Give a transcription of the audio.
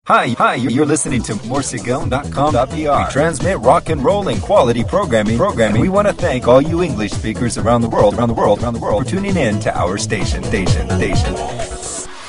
Hi, you're listening to Morsigon.com.br. We transmit rock and roll and quality programming. And we want to thank all you English speakers around the world, for tuning in to our station.